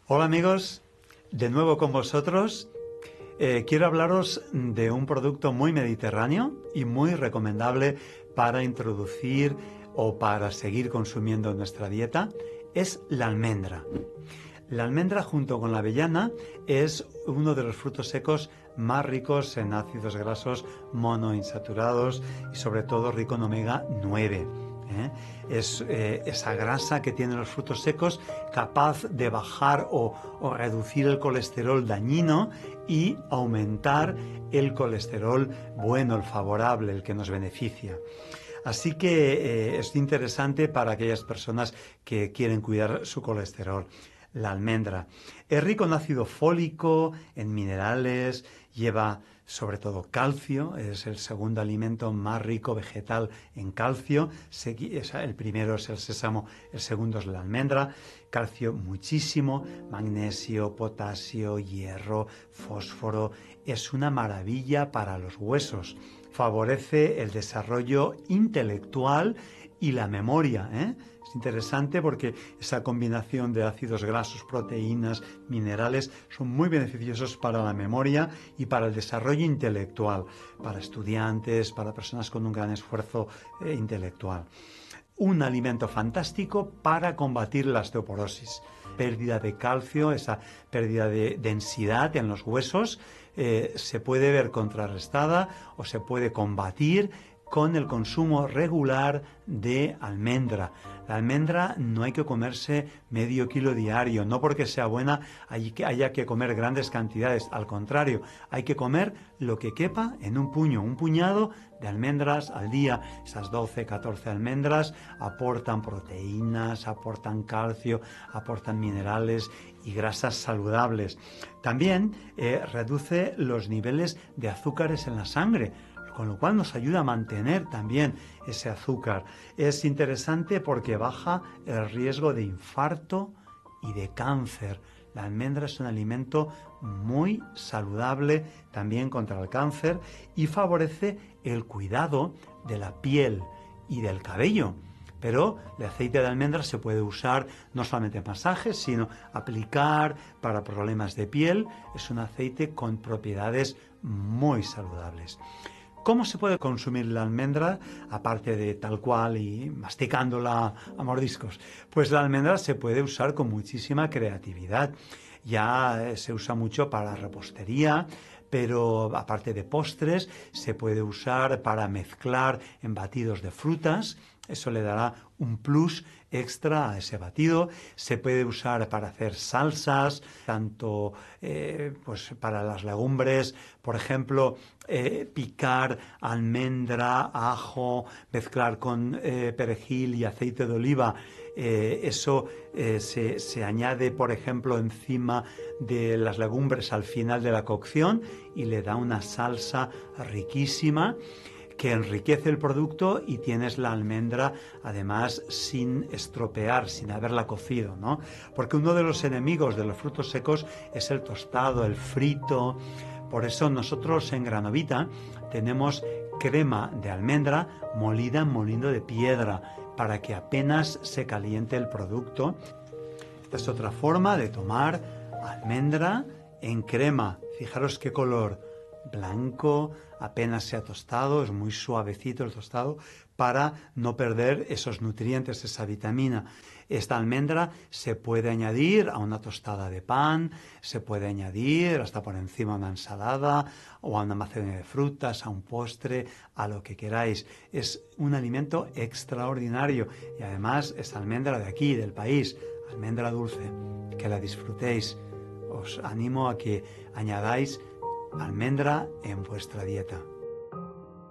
Hola amigos, de nuevo con vosotros. Quiero hablaros de un producto muy mediterráneo y muy recomendable para introducir o para seguir consumiendo en nuestra dieta. Es la almendra. La almendra junto con la avellana es uno de los frutos secos más ricos en ácidos grasos monoinsaturados y sobre todo rico en omega 9. Es esa grasa que tienen los frutos secos capaz de bajar o reducir el colesterol dañino y aumentar el colesterol bueno, el favorable, el que nos beneficia. Así que es interesante para aquellas personas que quieren cuidar su colesterol. La almendra es rico en ácido fólico, en minerales, lleva sobre todo calcio, es el segundo alimento más rico vegetal en calcio. El primero es el sésamo, el segundo es la almendra. Calcio muchísimo, magnesio, potasio, hierro, fósforo. Es una maravilla para los huesos. Favorece el desarrollo intelectual y la memoria, Es interesante porque esa combinación de ácidos grasos, proteínas, minerales son muy beneficiosos para la memoria y para el desarrollo intelectual, para estudiantes, para personas con un gran esfuerzo intelectual. Un alimento fantástico para combatir la osteoporosis. Pérdida de calcio, esa pérdida de densidad en los huesos, se puede ver contrarrestada o se puede combatir con el consumo regular de almendra. La almendra no hay que comerse medio kilo diario, no porque sea buena haya que comer grandes cantidades, al contrario, hay que comer lo que quepa en un puñado de almendras al día. Esas 12, 14 almendras aportan proteínas, aportan calcio, aportan minerales y grasas saludables. También reduce los niveles de azúcares en la sangre, con lo cual nos ayuda a mantener también ese azúcar. Es interesante porque baja el riesgo de infarto y de cáncer. La almendra es un alimento muy saludable también contra el cáncer y favorece el cuidado de la piel y del cabello. Pero el aceite de almendra se puede usar no solamente en masajes, sino aplicar para problemas de piel. Es un aceite con propiedades muy saludables. ¿Cómo se puede consumir la almendra, aparte de tal cual y masticándola a mordiscos? Pues la almendra se puede usar con muchísima creatividad. Ya se usa mucho para repostería, pero aparte de postres, se puede usar para mezclar en batidos de frutas. Eso le dará un plus extra a ese batido. Se puede usar para hacer salsas, tanto pues para las legumbres, por ejemplo, picar almendra, ajo, mezclar con perejil y aceite de oliva. Eso se añade, por ejemplo, encima de las legumbres al final de la cocción y le da una salsa riquísima que enriquece el producto y tienes la almendra además sin estropear, sin haberla cocido, ¿no? Porque uno de los enemigos de los frutos secos es el tostado, el frito. Por eso nosotros en Granovita tenemos crema de almendra molida en molino de piedra para que apenas se caliente el producto. Esta es otra forma de tomar almendra en crema. Fijaros qué color blanco, apenas se ha tostado, es muy suavecito el tostado para no perder esos nutrientes, esa vitamina. Esta almendra se puede añadir a una tostada de pan, se puede añadir hasta por encima a una ensalada o a una macedonía de frutas, a un postre, a lo que queráis. Es un alimento extraordinario y además es almendra de aquí, del país, almendra dulce, que la disfrutéis. Os animo a que añadáis almendra en vuestra dieta.